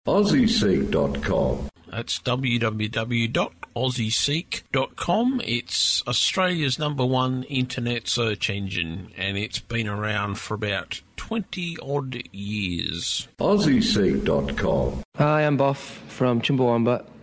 AussieSeek.com. That's www.aussieseek.com. It's Australia's #1 internet search engine, and it's been around for about 20-odd years. AussieSeek.com. Hi, I'm Boff from Chumbawamba,